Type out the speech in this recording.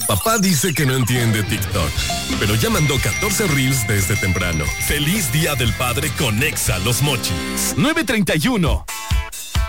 Papá dice que no entiende TikTok, pero ya mandó 14 reels desde temprano. ¡Feliz Día del Padre con Exa Los Mochis! 9:31.